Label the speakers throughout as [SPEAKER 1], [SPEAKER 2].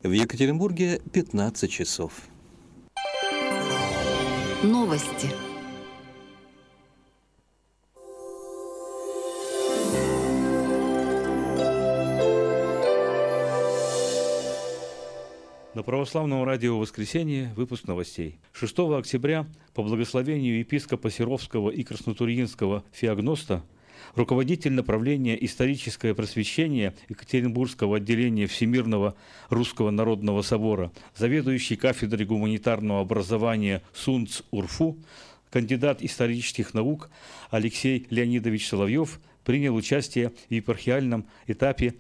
[SPEAKER 1] В Екатеринбурге 15 часов.
[SPEAKER 2] Новости.
[SPEAKER 3] На православном радио «Воскресенье» выпуск новостей. 6 октября по благословению епископа Серовского и Краснотурьинского Феогноста руководитель направления «Историческое просвещение» Екатеринбургского отделения Всемирного Русского Народного Собора, заведующий кафедрой гуманитарного образования СУНЦ-УРФУ, кандидат исторических наук Алексей Леонидович Соловьев принял участие в епархиальном этапе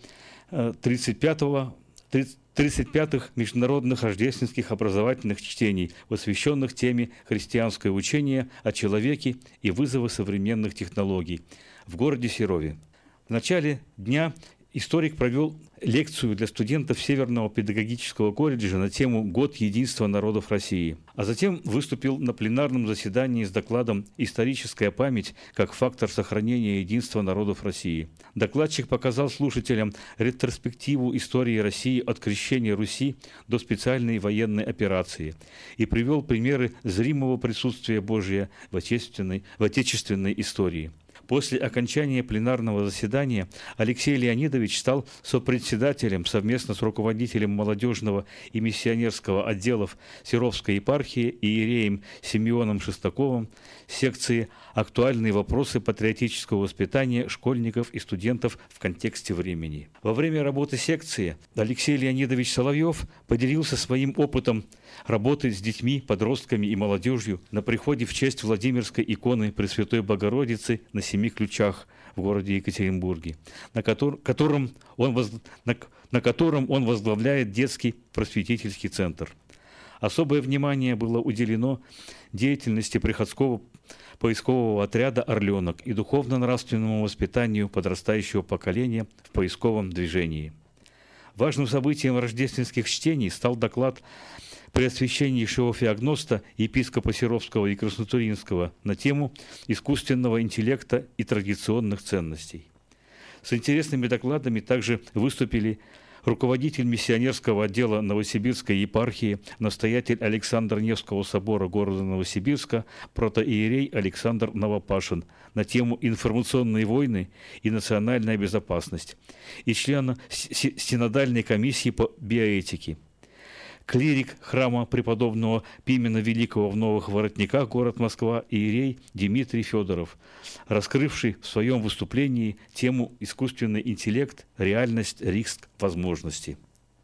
[SPEAKER 3] 35-х международных рождественских образовательных чтений, посвященных теме «Христианское учение о человеке и вызовы современных технологий» в городе Серове. В начале дня историк провел лекцию для студентов Северного педагогического колледжа на тему «Год единства народов России», а затем выступил на пленарном заседании с докладом «Историческая память как фактор сохранения единства народов России». Докладчик показал слушателям ретроспективу истории России от крещения Руси до специальной военной операции и привел примеры зримого присутствия Божия в отечественной истории. После окончания пленарного заседания Алексей Леонидович стал сопредседателем совместно с руководителем молодежного и миссионерского отделов Серовской епархии иереем Симеоном Шестаковым секции «Актуальные вопросы патриотического воспитания школьников и студентов в контексте времени». Во время работы секции Алексей Леонидович Соловьев поделился своим опытом работы с детьми, подростками и молодежью на приходе в честь Владимирской иконы Пресвятой Богородицы на Семи Ключах в городе Екатеринбурге, на котором он возглавляет детский просветительский центр. Особое внимание было уделено деятельности приходского поискового отряда «Орленок» и духовно-нравственному воспитанию подрастающего поколения в поисковом движении. Важным событием рождественских чтений стал доклад преосвященнейшего Феогноста, епископа Серовского и Краснотурьинского на тему искусственного интеллекта и традиционных ценностей. С интересными докладами также выступили руководитель миссионерского отдела Новосибирской епархии, настоятель Александр Невского собора города Новосибирска, протоиерей Александр Новопашин на тему «Информационные войны и национальная безопасность» и член Синодальной комиссии по биоэтике. Клирик храма преподобного Пимена Великого в Новых Воротниках, город Москва, иерей Дмитрий Федоров, раскрывший в своем выступлении тему «Искусственный интеллект, реальность, риск, возможности».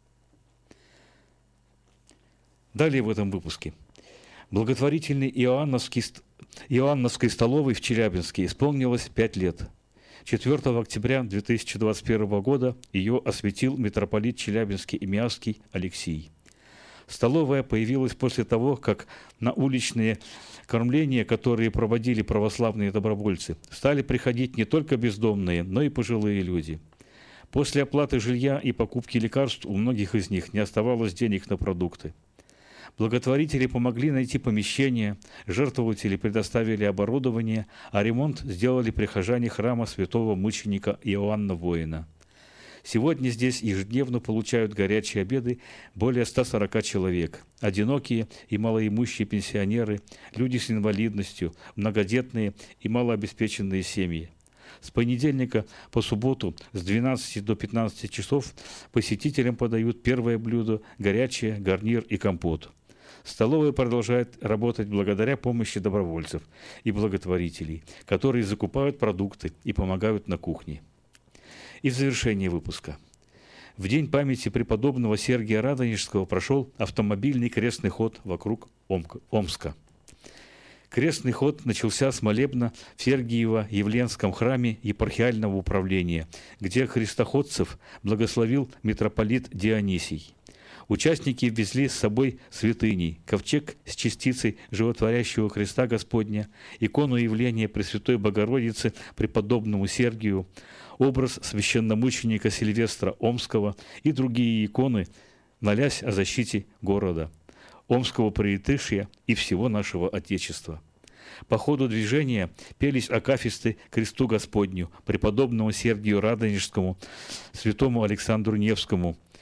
[SPEAKER 3] Далее в этом выпуске. Благотворительной Иоанновской столовой в Челябинске исполнилось 5 лет. 4 октября 2021 года ее осветил митрополит Челябинский и Миасский Алексий. Столовая появилась после того, как на уличные кормления, которые проводили православные добровольцы, стали приходить не только бездомные, но и пожилые люди. После оплаты жилья и покупки лекарств у многих из них не оставалось денег на продукты. Благотворители помогли найти помещение, жертвователи предоставили оборудование, а ремонт сделали прихожане храма святого мученика Иоанна Воина. Сегодня здесь ежедневно получают горячие обеды более 140 человек. Одинокие и малоимущие пенсионеры, люди с инвалидностью, многодетные и малообеспеченные семьи. С понедельника по субботу с 12 до 15 часов посетителям подают первое блюдо, горячее, гарнир и компот. Столовая продолжает работать благодаря помощи добровольцев и благотворителей, которые закупают продукты и помогают на кухне. И в завершение выпуска. В день памяти преподобного Сергия Радонежского прошел автомобильный крестный ход вокруг Омска. Крестный ход начался с молебна в Сергиево-Явленском храме епархиального управления, где христоходцев благословил митрополит Дионисий. Участники везли с собой святыни, ковчег с частицей животворящего креста Господня, икону явления Пресвятой Богородицы преподобному Сергию, образ священномученика Сильвестра Омского и другие иконы, молясь о защите города, Омского Прииртышья и всего нашего Отечества. По ходу движения пелись акафисты кресту Господню, преподобному Сергию Радонежскому, святому Александру Невскому,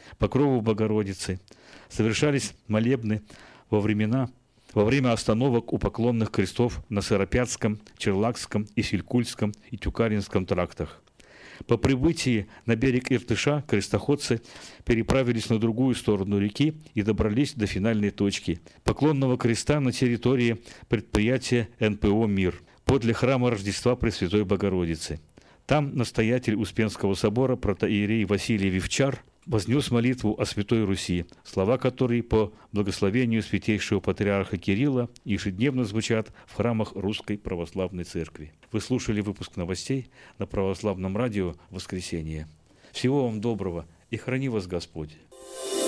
[SPEAKER 3] Покрову Богородицы. Совершались молебны во время остановок у поклонных крестов на Сыропятском, Черлакском, Исилькульском и Тюкаринском трактах. По прибытии на берег Иртыша крестоходцы переправились на другую сторону реки и добрались до финальной точки – поклонного креста на территории предприятия НПО «Мир» подле храма Рождества Пресвятой Богородицы. Там настоятель Успенского собора протоиерей Василий Вивчар вознес молитву о Святой Руси, слова которой по благословению святейшего патриарха Кирилла ежедневно звучат в храмах Русской Православной Церкви. Вы слушали выпуск новостей на Православном радио «Воскресенье». Всего вам доброго и храни вас Господь!